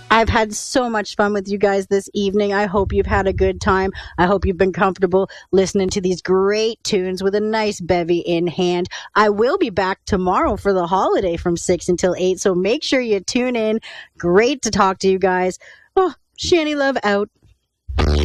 I've had so much fun with you guys this evening. I hope you've had a good time. I hope you've been comfortable listening to these great tunes with a nice bevy in hand. I will be back tomorrow for the holiday from 6 until 8, so make sure you tune in. Great to talk to you guys. Oh, Shanny Love out.